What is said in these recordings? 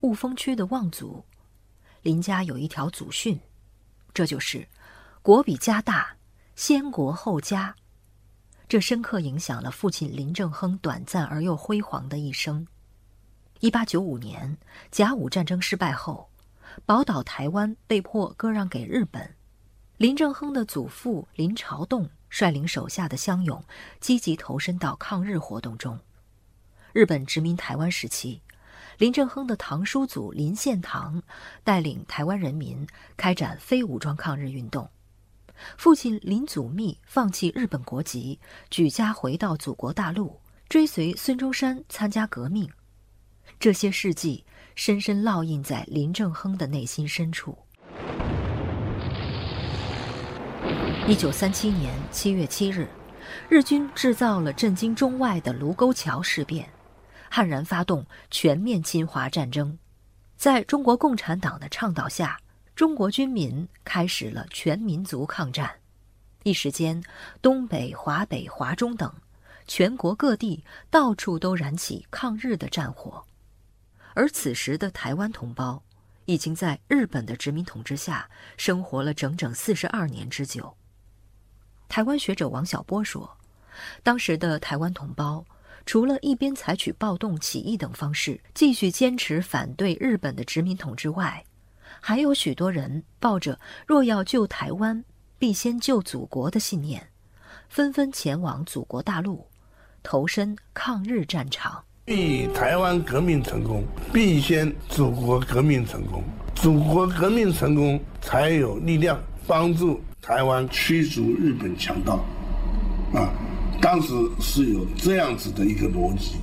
雾峰区的望族，林家有一条祖训，这就是国比家大，先国后家。这深刻影响了父亲林正亨短暂而又辉煌的一生。1895年，甲午战争失败后，宝岛台湾被迫割让给日本。林正亨的祖父林朝栋率领手下的乡勇积极投身到抗日活动中。日本殖民台湾时期，林正亨的堂叔祖林献堂带领台湾人民开展非武装抗日运动。父亲林祖密放弃日本国籍，举家回到祖国大陆，追随孙中山参加革命。这些事迹深深烙印在林正亨的内心深处。1937年7月7日，日军制造了震惊中外的卢沟桥事变，悍然发动全面侵华战争。在中国共产党的倡导下，中国军民开始了全民族抗战。一时间，东北、华北、华中等全国各地到处都燃起抗日的战火。而此时的台湾同胞已经在日本的殖民统治下生活了整整42年之久。台湾学者王小波说，当时的台湾同胞除了一边采取暴动、起义等方式继续坚持反对日本的殖民统治外，还有许多人抱着若要救台湾，必先救祖国的信念，纷纷前往祖国大陆，投身抗日战场。 台湾革命成功，必先祖国革命成功，祖国革命成功，才有力量帮助台湾驱逐日本强盗。当时是有这样子的一个逻辑。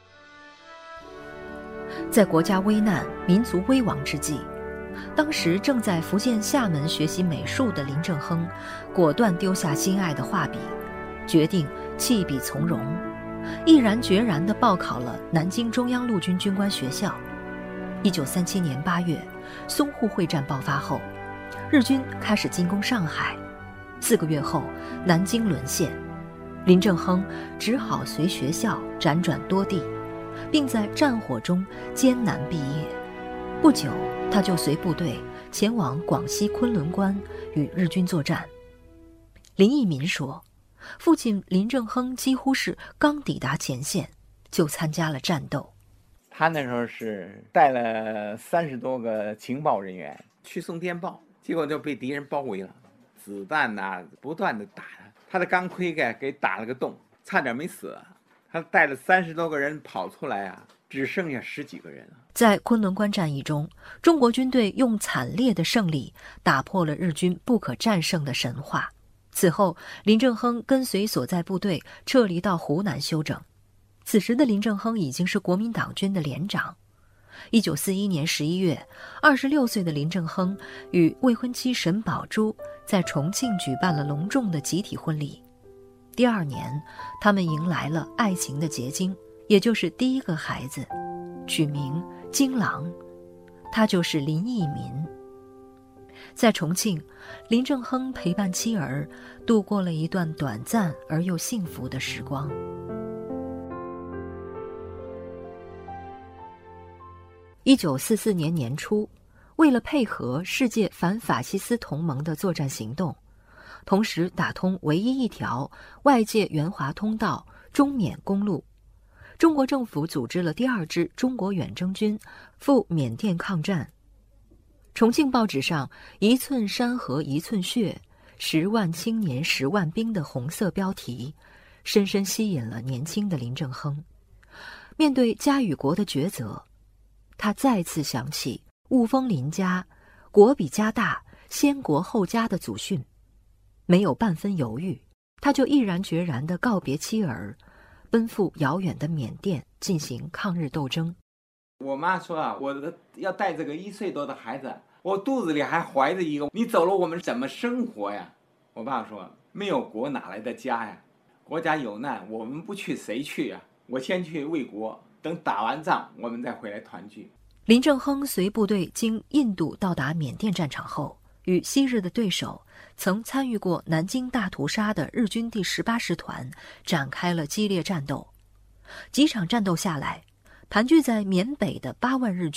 在国家危难、民族危亡之际，当时正在福建厦门学习美术的林正亨，果断丢下心爱的画笔，决定弃笔从戎，毅然决然地报考了南京中央陆军军官学校。1937年8月，淞沪会战爆发后，日军开始进攻上海。4个月后，南京沦陷，林正亨只好随学校辗转多地，并在战火中艰难毕业。不久，他就随部队前往广西昆仑关与日军作战。林义民说，父亲林正亨几乎是刚抵达前线就参加了战斗。 他那时候是带了30多个情报人员去送电报，结果就被敌人包围了，子弹不断的打他的钢盔给打了个洞，差点没死。他带了30多个人跑出来只剩下10几个人了。 在昆仑关战役中，中国军队用惨烈的胜利打破了日军不可战胜的神话。此后，林正亨跟随所在部队撤离到湖南休整。此时的林正亨已经是国民党军的连长。1941年11月，26岁的林正亨与未婚妻沈宝珠在重庆举办了隆重的集体婚礼。第2年，他们迎来了爱情的结晶，也就是第一个孩子，取名金郎，他就是林义民。在重庆，林正亨陪伴妻儿度过了一段短暂而又幸福的时光。1944年年初，为了配合世界反法西斯同盟的作战行动，同时打通唯一一条外界援华通道中缅公路，中国政府组织了第2支中国远征军赴缅甸抗战。重庆报纸上1寸山河1寸血，10万青年10万兵的红色标题，深深吸引了年轻的林正亨。面对家与国的抉择，他再次想起雾峰林家国比家大，先国后家的祖训，没有半分犹豫，他就毅然决然地告别妻儿，奔赴遥远的缅甸进行抗日斗争。 我妈说我要带这个1岁多的孩子，我肚子里还怀着一个，你走了我们怎么生活呀？我爸说，没有国哪来的家呀？国家有难，我们不去谁去呀？我先去为国，等打完仗我们再回来团聚。 林正亨随部队经印度到达缅甸战场后，与昔日的对手曾参与过南京大屠杀的日军第18师团展开了激烈战斗。几场战斗下来，盘踞在缅北的8万日军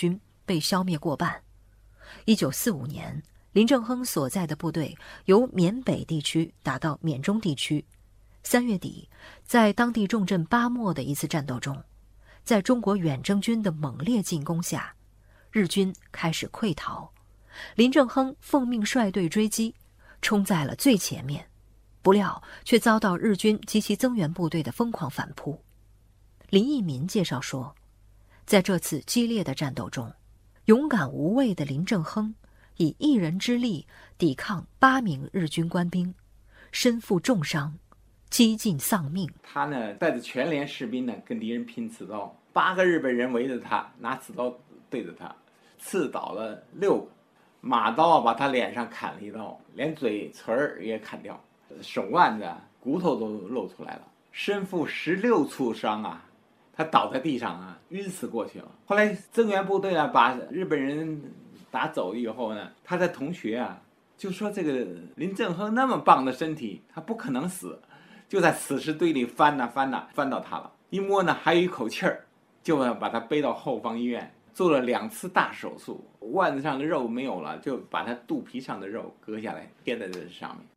被消灭过半。1945年，林正亨所在的部队由缅北地区打到缅中地区。3月底，在当地重镇巴莫的一次战斗中，在中国远征军的猛烈进攻下，日军开始溃逃。林正亨奉命率队追击，冲在了最前面，不料却遭到日军及其增援部队的疯狂反扑。林义民介绍说，在这次激烈的战斗中，勇敢无畏的林正亨以一人之力抵抗8名日军官兵，身负重伤，几近丧命。 他呢带着全连士兵呢跟敌人拼刺刀，8个日本人围着他，拿刺刀对着他，刺倒了6个，马刀把他脸上砍了一刀，连嘴唇也砍掉，手腕的骨头都露出来了，身负16处伤啊！他倒在地上啊，晕死过去了。后来增援部队啊把日本人打走以后呢，他的同学啊就说这个林正亨那么棒的身体，他不可能死，就在死尸堆里翻呐翻呐，翻到他了，一摸呢还有一口气儿，就把他背到后方医院，做了2次大手术，腕子上的肉没有了，就把他肚皮上的肉割下来贴在这上面。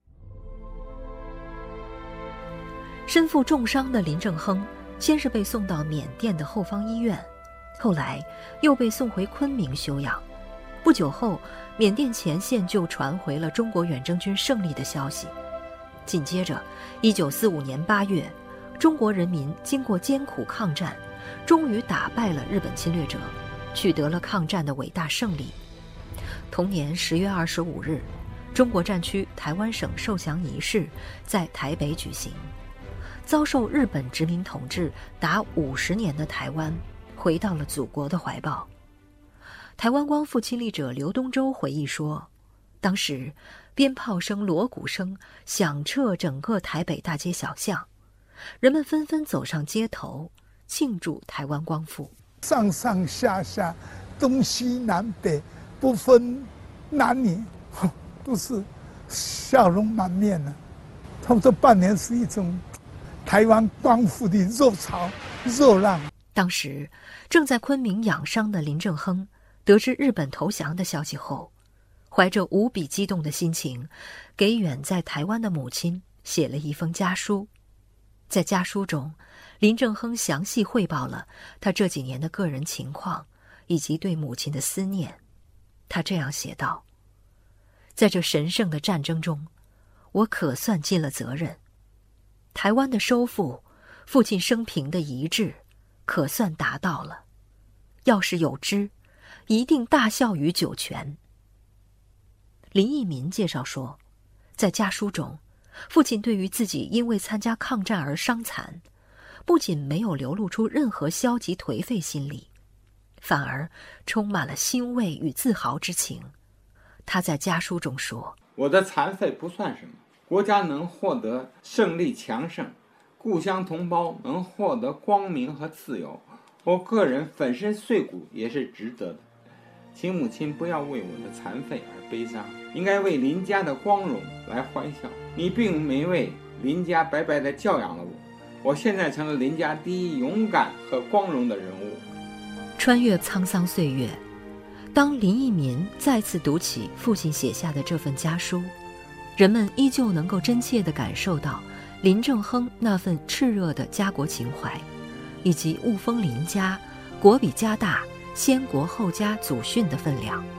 身负重伤的林正亨先是被送到缅甸的后方医院，后来又被送回昆明休养。不久后，缅甸前线就传回了中国远征军胜利的消息。紧接着1945年8月，中国人民经过艰苦抗战，终于打败了日本侵略者，取得了抗战的伟大胜利。同年10月25日，中国战区台湾省受降仪式在台北举行。遭受日本殖民统治达50年的台湾回到了祖国的怀抱。台湾光复亲历者刘东洲回忆说，当时鞭炮声、锣鼓声响彻整个台北大街小巷，人们纷纷走上街头庆祝台湾光复。 上上下下，东西南北，不分男女，都是笑容满面的。他们这半年是一种台湾光复的热潮、热浪。 当时正在昆明养伤的林正亨得知日本投降的消息后，怀着无比激动的心情，给远在台湾的母亲写了一封家书。在家书中，林正亨详细汇报了他这几年的个人情况以及对母亲的思念。他这样写道：在这神圣的战争中，我可算尽了责任。台湾的收复，父亲生平的遗志，可算达到了。要是有之，一定大孝于九泉。林义民介绍说，在家书中，父亲对于自己因为参加抗战而伤残，不仅没有流露出任何消极颓废心理，反而充满了欣慰与自豪之情。他在家书中说， 我的残废不算什么，国家能获得胜利强盛，故乡同胞能获得光明和自由，我个人粉身碎骨也是值得的。请母亲不要为我的残废而悲伤，应该为林家的光荣来欢笑。你并没为林家白白地教养了我，我现在成了林家第一勇敢和光荣的人物。 穿越沧桑岁月，当林义民再次读起父亲写下的这份家书，人们依旧能够真切地感受到林正亨那份炽热的家国情怀，以及雾峰林家国比家大、先国后家祖训的分量。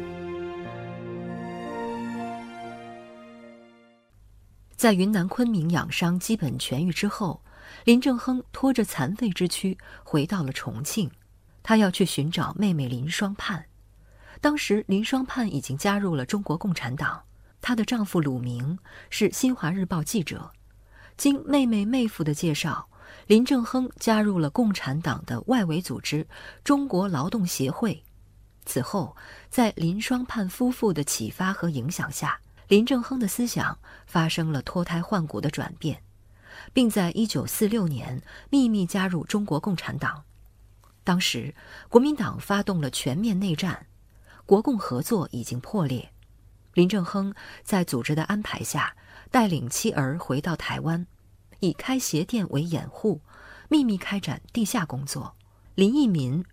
在云南昆明养伤基本痊愈之后，林正亨拖着残废之躯回到了重庆，他要去寻找妹妹林双盼。当时林双盼已经加入了中国共产党，她的丈夫鲁明是新华日报记者。经妹妹妹夫的介绍，林正亨加入了共产党的外围组织中国劳动协会。此后，在林双盼夫妇的启发和影响下，林正亨的思想发生了脱胎换骨的转变，并在1946年秘密加入中国共产党。当时国民党发动了全面内战，国共合作已经破裂。林正亨在组织的安排下，带领妻儿回到台湾，以开鞋店为掩护，秘密开展地下工作。林义民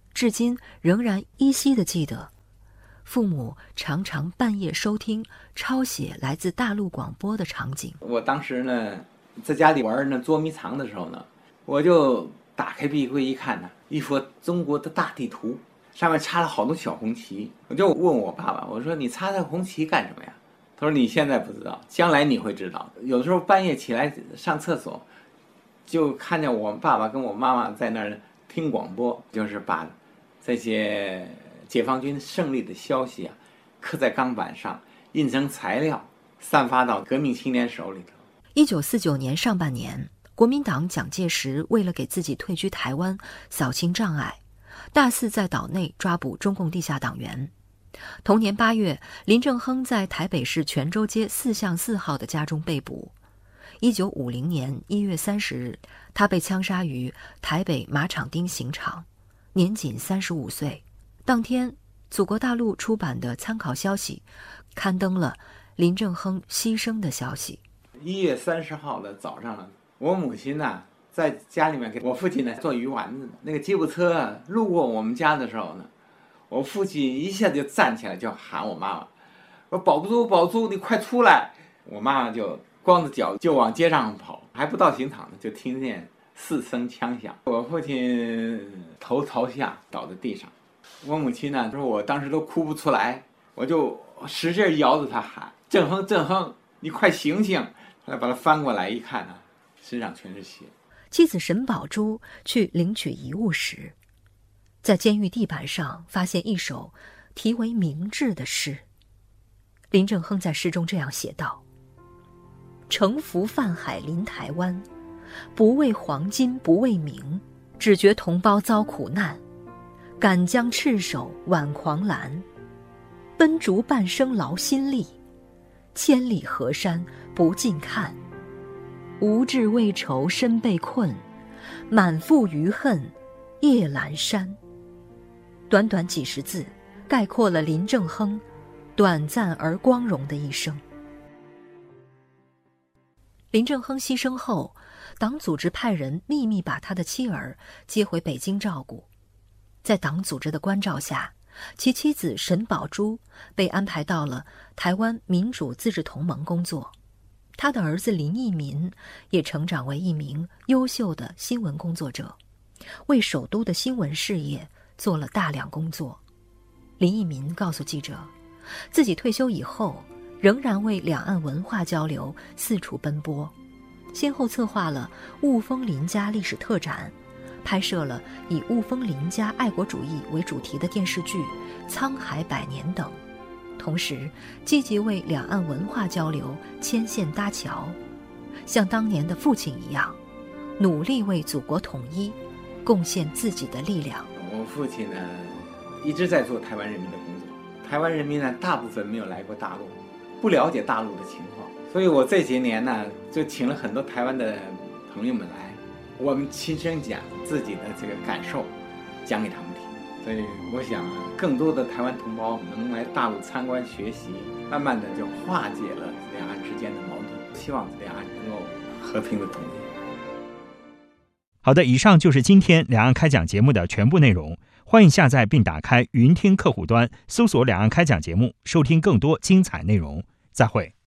至今仍然依稀地记得，父母常常半夜收听抄写来自大陆广播的场景。 我当时呢，在家里玩捉迷藏的时候呢，我就打开壁柜一看呢，一幅中国的大地图，上面插了好多小红旗。我就问我爸爸，我说你插这红旗干什么呀？他说你现在不知道，将来你会知道。有的时候半夜起来上厕所，就看见我爸爸跟我妈妈在那儿听广播，就是把这些解放军胜利的消息啊，刻在钢板上，印成材料，散发到革命青年手里头。 1949年上半年，国民党蒋介石为了给自己退居台湾扫清障碍，大肆在岛内抓捕中共地下党员。同年8月，林正亨在台北市泉州街4巷4号的家中被捕。1950年1月30日，他被枪杀于台北马场町刑场，年仅35岁。当天，祖国大陆出版的参考消息刊登了林正亨牺牲的消息。 1月30号的早上，我母亲呢在家里面给我父亲呢做鱼丸子，那个吉普车路过我们家的时候呢，我父亲一下就站起来就喊我妈妈，我保不住保不住，你快出来。我妈妈就光着脚就往街上跑，还不到刑场呢，就听见4声枪响，我父亲头朝下倒在地上。我母亲呢说我当时都哭不出来，我就使劲摇着他喊，正亨正亨，你快醒醒。后来把他翻过来一看呢，身上全是血。 妻子沈宝珠去领取遗物时，在监狱地板上发现一首题为《明志》的诗。林正亨在诗中这样写道：乘浮泛海临台湾，不为黄金不为名，只觉同胞遭苦难，敢将赤手挽狂澜，奔逐半生劳心力，千里河山不尽看，无志未酬身被困，满腹余恨夜阑珊。短短几十字，概括了林正亨短暂而光荣的一生。林正亨牺牲后，党组织派人秘密把他的妻儿接回北京照顾。在党组织的关照下，其妻子沈宝珠被安排到了台湾民主自治同盟工作。他的儿子林义民也成长为一名优秀的新闻工作者，为首都的新闻事业做了大量工作。林义民告诉记者，自己退休以后仍然为两岸文化交流四处奔波，先后策划了雾峰林家历史特展，拍摄了以雾峰林家爱国主义为主题的电视剧《沧海百年》等，同时积极为两岸文化交流牵线搭桥，像当年的父亲一样，努力为祖国统一贡献自己的力量。 我父亲呢一直在做台湾人民的工作，台湾人民呢大部分没有来过大陆，不了解大陆的情况，所以我这些年呢就请了很多台湾的朋友们来，我们亲身讲自己的这个感受，讲给他们听。所以我想更多的台湾同胞能来大陆参观学习，慢慢的就化解了两岸之间的矛盾，希望两岸能够和平的统一。 好的，以上就是今天两岸开讲节目的全部内容。欢迎下载并打开云听客户端，搜索两岸开讲节目，收听更多精彩内容。再会。